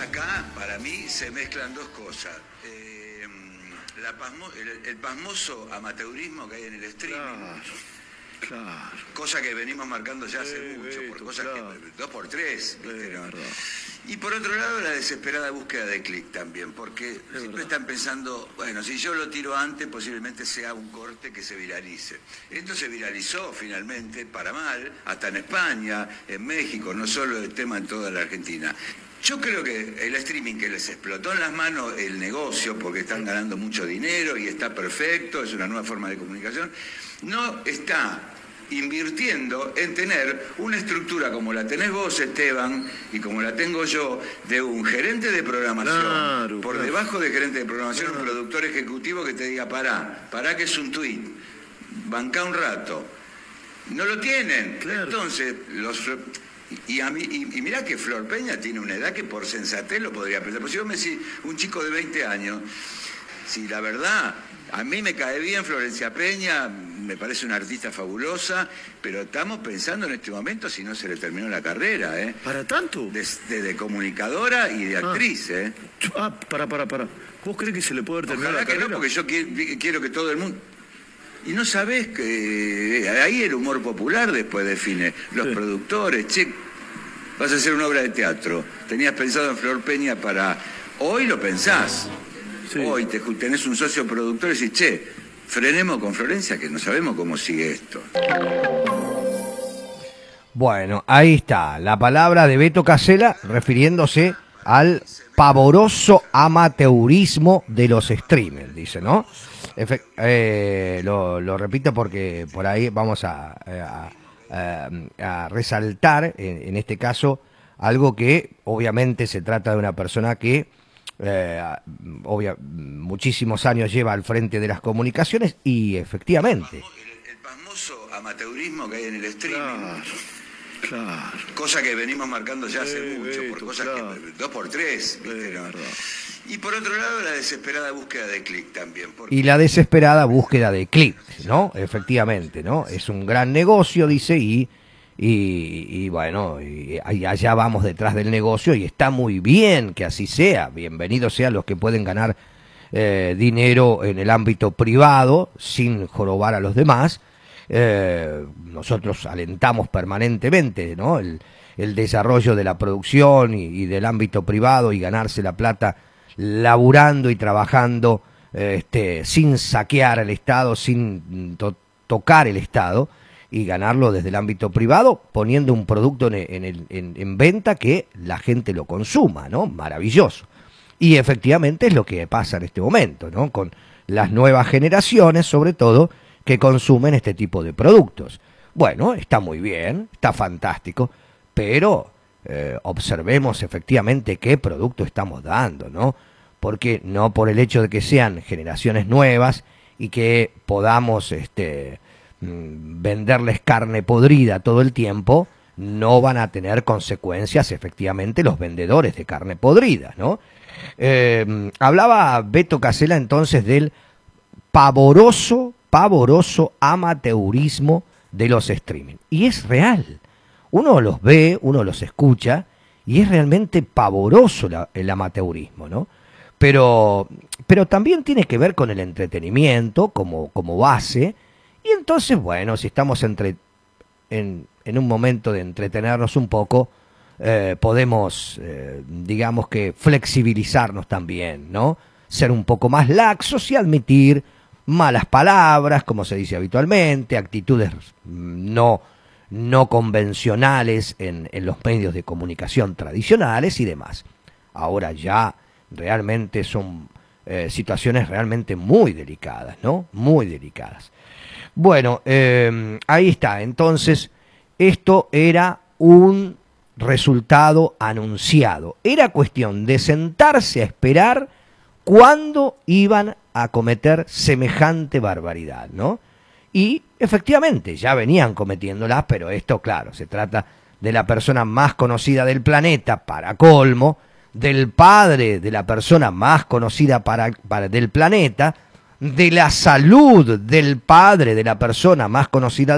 acá, para mí, se mezclan dos cosas. El pasmoso amateurismo que hay en el streaming. Claro. Cosa que venimos marcando ya hace mucho, por cosas que 2x3, ¿viste? ¿No? Y por otro lado, la desesperada búsqueda de clic también, porque siempre están pensando, bueno, si yo lo tiro antes, posiblemente sea un corte que se viralice. Esto se viralizó finalmente, para mal, hasta en España, en México, no solo el tema en toda la Argentina. Yo creo que el streaming que les explotó en las manos el negocio, porque están ganando mucho dinero y está perfecto, es una nueva forma de comunicación, no está invirtiendo en tener una estructura como la tenés vos, Esteban, y como la tengo yo, de un gerente de programación, por debajo de gerente de programación, un productor ejecutivo que te diga, pará que es un tweet, bancá un rato. No lo tienen. Entonces, y mirá que Flor Peña tiene una edad que por sensatez lo podría pensar. Pues si vos me decís, un chico de 20 años, si la verdad, a mí me cae bien Florencia Peña, me parece una artista fabulosa, pero estamos pensando en este momento si no se le terminó la carrera, ¿eh? ¿Para tanto? De comunicadora y de actriz, ¿eh? Para. ¿Vos crees que se le puede haber terminado la carrera? Ojalá que no, porque yo quiero que todo el mundo... Y no sabés que ahí el humor popular después define. Los productores, vas a hacer una obra de teatro. Tenías pensado en Flor Peña para... Hoy lo pensás. Sí. Hoy tenés un socio productor y decís, frenemos con Florencia que no sabemos cómo sigue esto. Bueno, ahí está, la palabra de Beto Casella refiriéndose al pavoroso amateurismo de los streamers, dice, ¿no? Lo repito porque por ahí vamos a resaltar, en este caso, algo que obviamente se trata de una persona que muchísimos años lleva al frente de las comunicaciones y efectivamente... El pasmoso amateurismo que hay en el streaming. Claro. Cosa que venimos marcando ya hace mucho, por cosas que 2x3, ¿viste? ¿No? Y por otro lado, la desesperada búsqueda de clic también. Y la desesperada búsqueda de clic, ¿no? Efectivamente, ¿no? Es un gran negocio, dice, y bueno, y allá vamos detrás del negocio y está muy bien que así sea. Bienvenidos sean los que pueden ganar dinero en el ámbito privado sin jorobar a los demás. Nosotros alentamos permanentemente, ¿no? El desarrollo de la producción y del ámbito privado y ganarse la plata laburando y trabajando sin saquear al Estado, sin tocar el Estado, y ganarlo desde el ámbito privado, poniendo un producto en venta que la gente lo consuma, ¿no? Maravilloso. Y efectivamente es lo que pasa en este momento, ¿no? Con las nuevas generaciones, sobre todo, que consumen este tipo de productos. Bueno, está muy bien, está fantástico, pero observemos efectivamente qué producto estamos dando, ¿no? Porque no por el hecho de que sean generaciones nuevas y que podamos venderles carne podrida todo el tiempo, no van a tener consecuencias efectivamente los vendedores de carne podrida, ¿no? Hablaba Beto Casella entonces del pavoroso amateurismo de los streaming. Y es real. Uno los ve, uno los escucha, y es realmente pavoroso el amateurismo, ¿no? Pero también tiene que ver con el entretenimiento como base. Y entonces, bueno, si estamos en un momento de entretenernos un poco, podemos, digamos que, flexibilizarnos también, ¿no? Ser un poco más laxos y admitir malas palabras, como se dice habitualmente, actitudes no convencionales en los medios de comunicación tradicionales y demás. Ahora ya realmente son situaciones realmente muy delicadas, ¿no? Muy delicadas. Bueno, ahí está. Entonces, esto era un resultado anunciado. Era cuestión de sentarse a esperar cuándo iban a cometer semejante barbaridad, ¿no? Y efectivamente ya venían cometiéndolas, pero esto, claro, se trata de la persona más conocida del planeta, para colmo, del padre de la persona más conocida del planeta, de la salud del padre de la persona más conocida